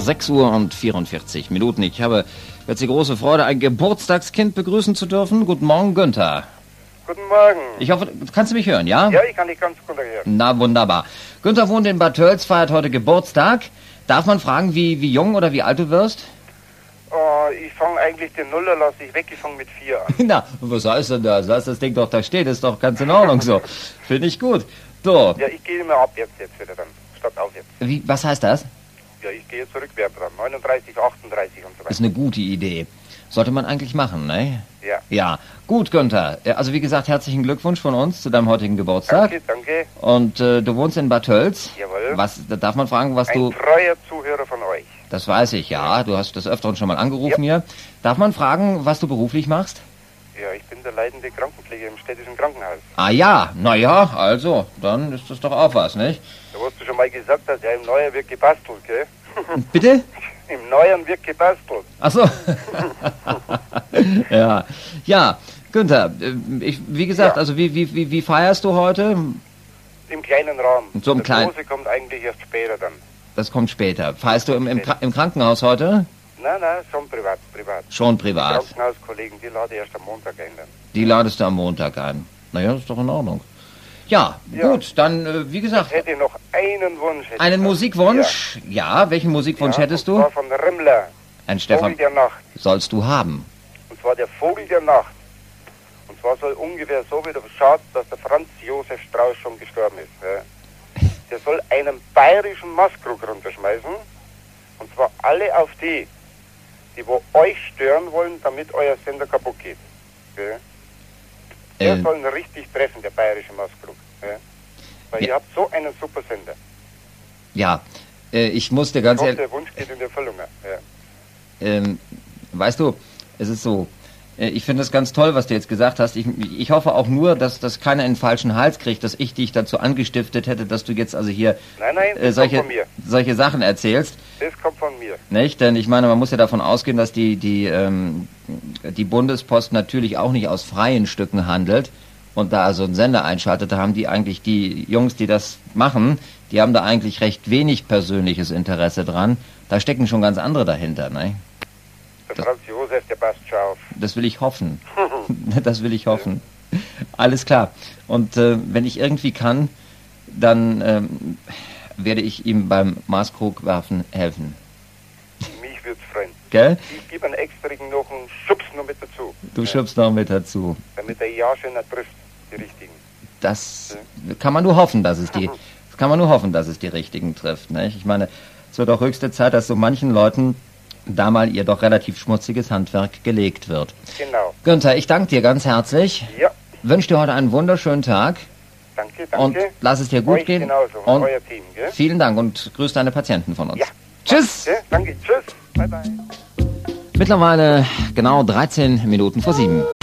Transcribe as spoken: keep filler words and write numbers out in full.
sechs Uhr und vierundvierzig Minuten. Ich habe jetzt die große Freude, ein Geburtstagskind begrüßen zu dürfen. Guten Morgen, Günther. Guten Morgen. Ich hoffe, kannst du mich hören, ja? Ja, ich kann dich ganz gut hören. Na, wunderbar. Günther wohnt in Bad Tölz, feiert heute Geburtstag. Darf man fragen, wie, wie jung oder wie alt du wirst? Oh, ich fange eigentlich den Nuller, lasse ich weg, ich fange mit vier an. Na, was heißt denn das? Lass das Ding doch da stehen, ist doch ganz in Ordnung so. Finde ich gut. So. Ja, ich gehe immer ab jetzt, jetzt wieder dann, statt auf jetzt. Wie, was heißt das? Ja, ich gehe jetzt rückwärts dran, neununddreißig, achtunddreißig und so weiter. Das ist eine gute Idee. Sollte man eigentlich machen, ne? Ja. Ja. Gut, Günther. Also wie gesagt, herzlichen Glückwunsch von uns zu deinem heutigen Geburtstag. Danke, danke. Und äh, du wohnst in Bad Tölz. Jawohl. Was, da darf man fragen, was Ein du... treuer Zuhörer von euch. Das weiß ich, ja. Du hast des Öfteren schon mal angerufen hier. Darf man fragen, was du beruflich machst? Ja, ich bin der leitende Krankenpfleger im städtischen Krankenhaus. Ah ja, naja, also, dann ist das doch auch was, nicht? Da hast du schon mal gesagt, dass ja im Neuen wird gebastelt, gell? Bitte? Im Neuen wird gebastelt. Ach so. ja. Ja, Günther, äh, ich, wie gesagt, Ja. also wie, wie, wie, wie feierst du heute? Im kleinen Rahmen. So im das kleinen- Große kommt eigentlich erst später dann. Das kommt später. Feierst du im, im, Kra- im Krankenhaus heute? Nein, nein, schon privat, privat. Schon privat. Krankenhauskollegen, die lade ich erst am Montag ein dann. Die ladest du am Montag ein. Naja, das ist doch in Ordnung. Ja, Ja. gut, dann, äh, wie gesagt, Ich hätte noch einen Wunsch. hätte einen ich noch. Musikwunsch? Ja, welchen Musikwunsch Ja, hättest und du? zwar von Rimmler. Ein Vogel Stefan der Nacht. sollst du haben. Und zwar der Vogel der Nacht. Und zwar soll ungefähr so wieder schaut, dass der Franz Josef Strauß schon gestorben ist. Ja. Der soll einen bayerischen Maßkrug runterschmeißen. Und zwar alle auf die, die wo euch stören wollen, damit euer Sender kaputt geht. Ja. Der Äh, soll ihn richtig treffen, der bayerische Maßkrug. Ja. Weil Ja. ihr habt so einen super Sender. ja, äh, ich muss dir Ich ganz hoffe, ehrlich, der Wunsch geht in Erfüllung. Ja. ähm, weißt du, es ist so, äh, ich finde es ganz toll, was du jetzt gesagt hast. Ich, ich hoffe auch nur, dass, dass keiner einen falschen Hals kriegt, dass ich dich dazu angestiftet hätte, dass du jetzt also hier Nein, nein, das äh, solche, kommt von mir. solche Sachen erzählst. Das kommt von mir. Nicht? Denn ich meine, man muss ja davon ausgehen, dass die, die, ähm, die Bundespost natürlich auch nicht aus freien Stücken handelt und da also einen Sender einschaltet. Da haben die eigentlich, die Jungs, die das machen, die haben da eigentlich recht wenig persönliches Interesse dran. Da stecken schon ganz andere dahinter. Ne? Der Franz Josef, der passt schon auf. Das will ich hoffen. Das will ich hoffen. Alles klar. Und äh, wenn ich irgendwie kann, dann ähm, werde ich ihm beim Maßkrugwerfen helfen. Mich wird's freuen. Gell? Ich gebe einen extra noch einen Schubs noch mit dazu. Du schubst noch mit dazu. Damit er ja schöner trifft, die richtigen. Das kann man nur hoffen, dass es die, das kann man nur hoffen, dass es die richtigen trifft. Nicht? Ich meine, es wird auch höchste Zeit, dass so manchen Leuten da mal ihr doch relativ schmutziges Handwerk gelegt wird. Genau. Günther, ich danke dir ganz herzlich. Ja, Wünsche dir heute einen wunderschönen Tag danke, und danke. lass es dir gut Euch gehen. genauso, und Und euer Team, gell? vielen Dank und grüß deine Patienten von uns. Ja. Tschüss. Gell? Danke, tschüss. Bye, bye. Mittlerweile genau dreizehn Minuten vor sieben.